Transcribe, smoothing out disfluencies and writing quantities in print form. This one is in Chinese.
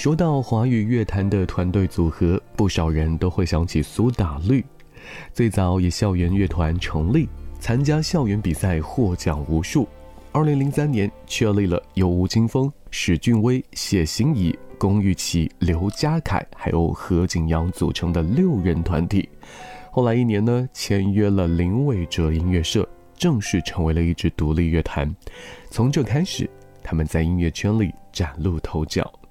说到华语乐坛的团队组合，不少人都会想起苏打绿。最早以校园乐团成立，参加校园比赛获奖无数。2003年确立了由吴青峰、史俊威、谢欣怡、龚玉琪、刘家凯还有何景阳组成的6人团体。后来1年呢，签约了林伟哲音乐社，正式成为了一支独立乐团。从这开始，他们在音乐圈里崭露头角。